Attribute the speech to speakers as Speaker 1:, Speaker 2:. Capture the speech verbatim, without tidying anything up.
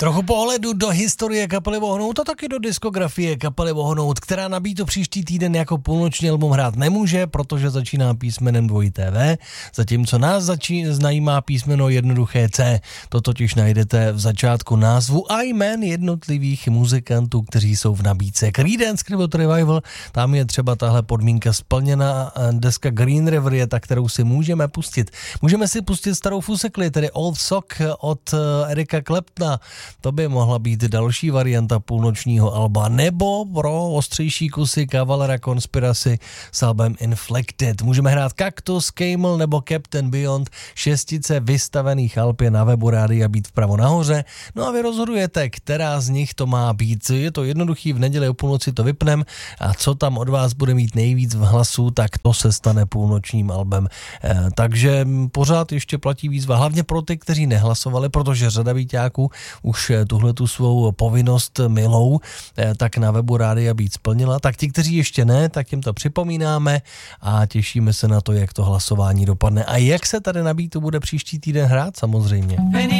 Speaker 1: Trochu pohledu do historie kapely Vohnout a taky do diskografie kapely Vohnout, která na Beatu příští týden jako půlnoční album hrát nemůže, protože začíná písmenem dvojité V, zatímco nás začí, zajímá písmeno jednoduché C. To totiž najdete v začátku názvu a jmén jednotlivých muzikantů, kteří jsou v nabídce. Creedence Clearwater Revival, tam je třeba tahle podmínka splněna. Deska Green River je ta, kterou si můžeme pustit. Můžeme si pustit starou fusekli, tedy Old Sock od Erika Claptona. To by mohla být další varianta půlnočního alba, nebo pro ostřejší kusy Cavalera Conspiracy s albem Inflected. Můžeme hrát Cactus, Camel nebo Captain Beyond, šestice vystavených alb je na webu Rádia Beat vpravo nahoře. No a vy rozhodujete, která z nich to má být. Je to jednoduchý, v neděli o půlnoci to vypnem a co tam od vás bude mít nejvíc v hlasu, tak to se stane půlnočním albem. E, takže pořád ještě platí výzva, hlavně pro ty, kteří nehlasovali, protože řada Beatáků už tuhle tu svou povinnost milou, e, tak na webu Rádia Beat splnila. Tak ti, kteří ještě ne, tak jim to připomínáme a těšíme se na to, jak to hlasování dopadne. A jak se tady na Beatu bude příští týden hrát samozřejmě.